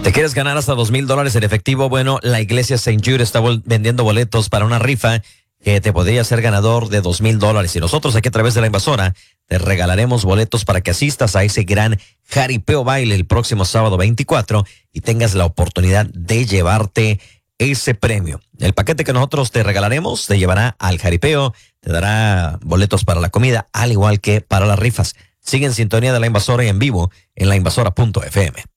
¿Te quieres ganar hasta $2,000 en efectivo? Bueno, la iglesia St. Jude está vendiendo boletos para una rifa que te podría ser ganador de $2,000. Y nosotros aquí a través de la invasora te regalaremos boletos para que asistas a ese gran jaripeo baile el próximo sábado 24 y tengas la oportunidad de llevarte ese premio. El paquete que nosotros te regalaremos te llevará al jaripeo, te dará boletos para la comida, al igual que para las rifas. Sigue en sintonía de la invasora y en vivo en lainvasora.fm.